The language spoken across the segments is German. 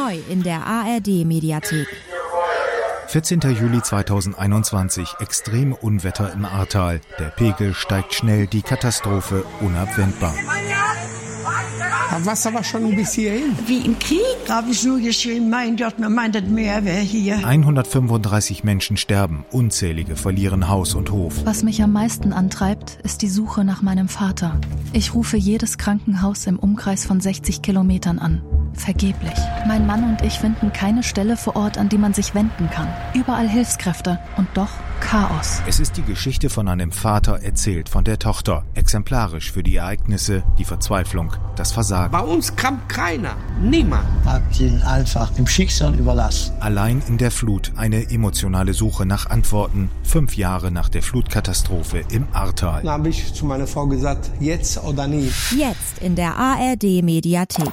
Neu in der ARD-Mediathek. 14. Juli 2021, extreme Unwetter im Ahrtal. Der Pegel steigt schnell, die Katastrophe unabwendbar. Das Wasser war schon bis hierhin. Wie im Krieg? Da habe ich nur geschrien, mein Gott, man meint, das Meer wäre hier. 135 Menschen sterben, unzählige verlieren Haus und Hof. Was mich am meisten antreibt, ist die Suche nach meinem Vater. Ich rufe jedes Krankenhaus im Umkreis von 60 Kilometern an. Vergeblich. Mein Mann und ich finden keine Stelle vor Ort, an die man sich wenden kann. Überall Hilfskräfte und doch Chaos. Es ist die Geschichte von einem Vater, erzählt von der Tochter. Exemplarisch für die Ereignisse, die Verzweiflung, das Versagen. Bei uns kam keiner, niemand. Hab ihn einfach dem Schicksal überlassen. Allein in der Flut eine emotionale Suche nach Antworten, 5 Jahre nach der Flutkatastrophe im Ahrtal. Da habe ich zu meiner Frau gesagt, jetzt oder nie. Jetzt in der ARD-Mediathek.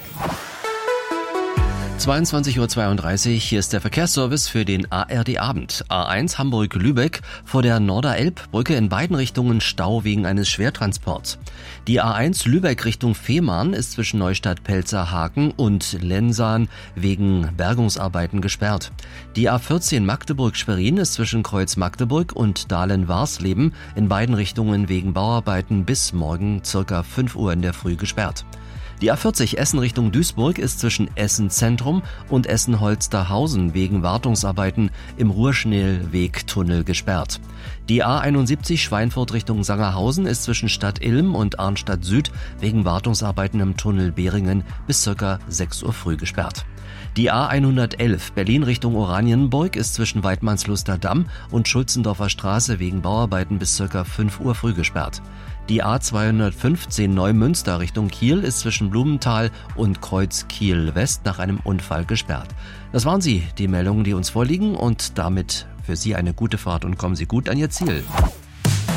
22:32 Uhr, hier ist der Verkehrsservice für den ARD-Abend. A1 Hamburg-Lübeck, vor der Norderelbbrücke in beiden Richtungen Stau wegen eines Schwertransports. Die A1 Lübeck Richtung Fehmarn ist zwischen Neustadt-Pelzerhaken und Lensahn wegen Bergungsarbeiten gesperrt. Die A14 Magdeburg-Schwerin ist zwischen Kreuz Magdeburg und Dahlen-Warsleben in beiden Richtungen wegen Bauarbeiten bis morgen ca. 5 Uhr in der Früh gesperrt. Die A40 Essen Richtung Duisburg ist zwischen Essen Zentrum und Essen-Holsterhausen wegen Wartungsarbeiten im Ruhrschnellwegtunnel gesperrt. Die A71 Schweinfurt Richtung Sangerhausen ist zwischen Stadt Ilm und Arnstadt Süd wegen Wartungsarbeiten im Tunnel Behringen bis ca. 6 Uhr früh gesperrt. Die A111 Berlin Richtung Oranienburg ist zwischen Weidmannsluster Damm und Schulzendorfer Straße wegen Bauarbeiten bis ca. 5 Uhr früh gesperrt. Die A215 Neumünster Richtung Kiel ist zwischen Blumenthal und Kreuz Kiel West nach einem Unfall gesperrt. Das waren die Meldungen, die uns vorliegen, und damit für Sie eine gute Fahrt und kommen Sie gut an Ihr Ziel.